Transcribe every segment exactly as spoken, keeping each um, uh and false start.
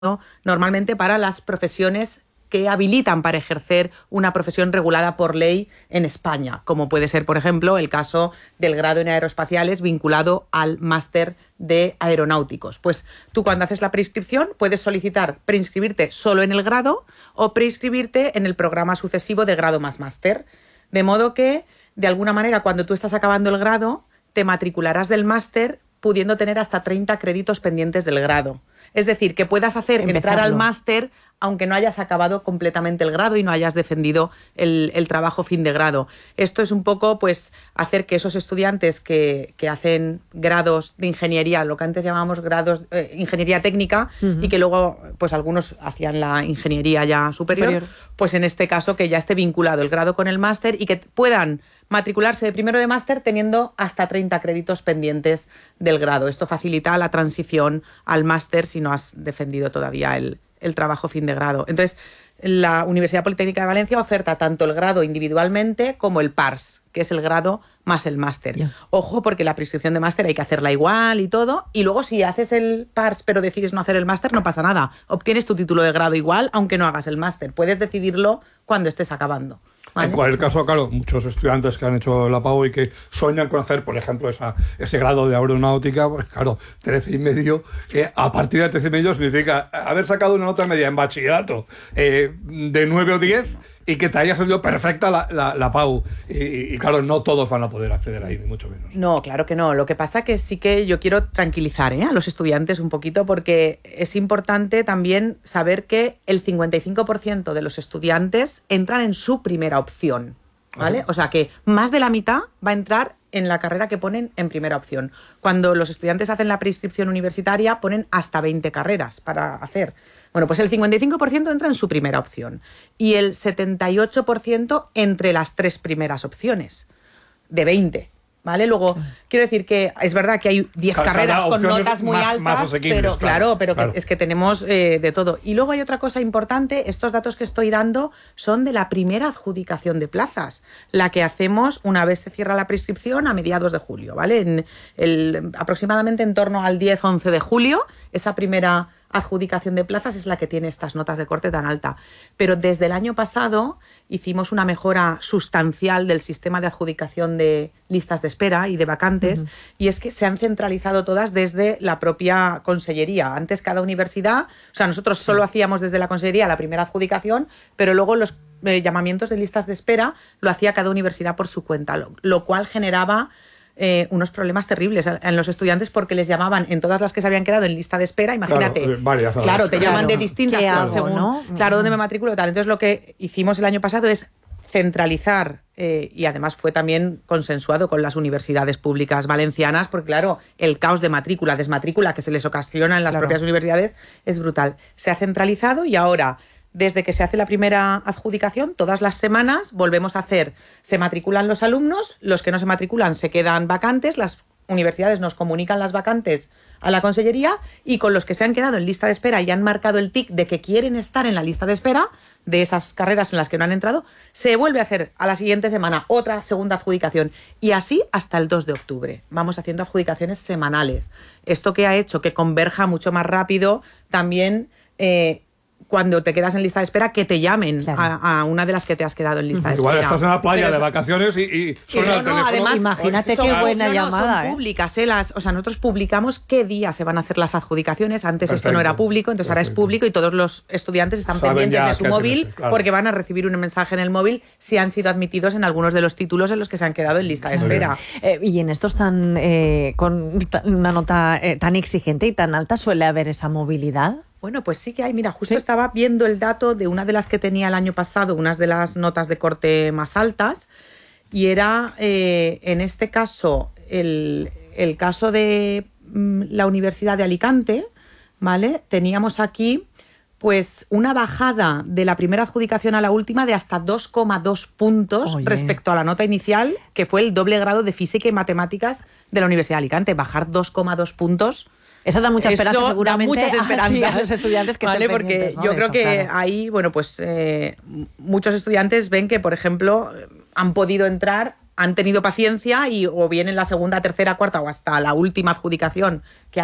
normalmente para las profesiones que habilitan para ejercer una profesión regulada por ley en España, como puede ser, por ejemplo, el caso del grado en aeroespaciales vinculado al máster de aeronáuticos. Pues tú, cuando haces la preinscripción, puedes solicitar preinscribirte solo en el grado o preinscribirte en el programa sucesivo de grado más máster. De modo que, de alguna manera, cuando tú estás acabando el grado, te matricularás del máster pudiendo tener hasta treinta créditos pendientes del grado. Es decir, que puedas hacer Empezarlo. entrar al máster aunque no hayas acabado completamente el grado y no hayas defendido el, el trabajo fin de grado. Esto es un poco, pues, hacer que esos estudiantes que, que hacen grados de ingeniería, lo que antes llamábamos grados eh, ingeniería técnica, uh-huh. y que luego, pues, algunos hacían la ingeniería ya superior, superior, pues en este caso que ya esté vinculado el grado con el máster y que puedan matricularse de primero de máster teniendo hasta treinta créditos pendientes del grado. Esto facilita la transición al máster si no has defendido todavía el, el trabajo fin de grado. Entonces, la Universidad Politécnica de Valencia oferta tanto el grado individualmente como el PARS, que es el grado más el máster. Yeah. Ojo, porque la prescripción de máster hay que hacerla igual y todo, y luego si haces el PARS pero decides no hacer el máster, no pasa nada. Obtienes tu título de grado igual, aunque no hagas el máster. Puedes decidirlo cuando estés acabando. ¿Vale? En cualquier caso, claro, muchos estudiantes que han hecho la P A U y que sueñan con hacer, por ejemplo, esa, ese grado de aeronáutica, pues claro, trece y medio, que a partir de trece y medio significa haber sacado una nota media en bachillerato eh, de nueve o diez y que te haya salido perfecta la, la, la P A U. Y, y claro, no todos van a poder acceder ahí, ni mucho menos. No, claro que no. Lo que pasa que sí que yo quiero tranquilizar ¿eh? a los estudiantes un poquito, porque es importante también saber que el cincuenta y cinco por ciento de los estudiantes entran en su primera opción, ¿vale? Ajá. O sea que más de la mitad va a entrar en la carrera que ponen en primera opción. Cuando los estudiantes hacen la preinscripción universitaria, ponen hasta veinte carreras para hacer. Bueno, pues el cincuenta y cinco por ciento entra en su primera opción y el setenta y ocho por ciento entre las tres primeras opciones, de veinte, ¿vale? Luego, quiero decir que es verdad que hay diez Cada carreras con notas muy más, altas, más pero claro, claro pero claro. Que es que tenemos eh, de todo. Y luego hay otra cosa importante, estos datos que estoy dando son de la primera adjudicación de plazas, la que hacemos una vez se cierra la prescripción a mediados de julio, ¿vale? En el, aproximadamente en torno al diez once de julio, esa primera adjudicación de plazas es la que tiene estas notas de corte tan alta. Pero desde el año pasado hicimos una mejora sustancial del sistema de adjudicación de listas de espera y de vacantes, uh-huh. y es que se han centralizado todas desde la propia consellería. Antes cada universidad, o sea, nosotros solo sí. hacíamos desde la consellería la primera adjudicación, pero luego los eh, llamamientos de listas de espera lo hacía cada universidad por su cuenta, lo, lo cual generaba Eh, unos problemas terribles en los estudiantes porque les llamaban en todas las que se habían quedado en lista de espera, imagínate, claro, varias, claro te llaman claro, de distintas hago, según, ¿no? claro, dónde me matriculo tal. Entonces lo que hicimos el año pasado es centralizar eh, y además fue también consensuado con las universidades públicas valencianas, porque claro, el caos de matrícula, desmatrícula que se les ocasiona en las claro. propias universidades es brutal. Se ha centralizado y ahora, desde que se hace la primera adjudicación, todas las semanas volvemos a hacer, se matriculan los alumnos, los que no se matriculan se quedan vacantes, las universidades nos comunican las vacantes a la consellería y con los que se han quedado en lista de espera y han marcado el tic de que quieren estar en la lista de espera de esas carreras en las que no han entrado, se vuelve a hacer a la siguiente semana otra segunda adjudicación y así hasta el dos de octubre. Vamos haciendo adjudicaciones semanales. Esto que ha hecho que converja mucho más rápido también eh, cuando te quedas en lista de espera, que te llamen claro. a, a una de las que te has quedado en lista de Igual espera. Igual estás en la playa Pero de eso... vacaciones y, y suena no, el teléfono. No, además, imagínate son, qué buena no, llamada. No, son ¿eh? públicas, ¿eh? Las, o sea, nosotros publicamos qué día se van a hacer las adjudicaciones. Antes Perfecto. Esto no era público, entonces Perfecto. Ahora es público y todos los estudiantes están Saben pendientes de su móvil claro. porque van a recibir un mensaje en el móvil si han sido admitidos en algunos de los títulos en los que se han quedado en lista de espera. Eh, y en estos tan eh, con una nota eh, tan exigente y tan alta, ¿suele haber esa movilidad? Bueno, pues sí que hay. Mira, justo ¿Sí? estaba viendo el dato de una de las que tenía el año pasado, unas de las notas de corte más altas, y era, eh, en este caso, el, el caso de mm, la Universidad de Alicante, ¿vale? Teníamos aquí, pues, una bajada de la primera adjudicación a la última de hasta dos coma dos puntos Oye. respecto a la nota inicial, que fue el doble grado de Física y Matemáticas de la Universidad de Alicante. Bajar dos coma dos puntos... Eso da mucha esperanza, Eso seguramente. Da muchas esperanzas a los estudiantes que ¿vale? estén Porque pendientes, ¿no? yo de creo eso, que claro. ahí, bueno, pues eh, muchos estudiantes ven que, por ejemplo, han podido entrar, han tenido paciencia y o bien en la segunda, tercera, cuarta o hasta la última adjudicación que hay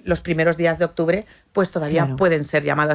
los primeros días de octubre, pues todavía Claro. pueden ser llamados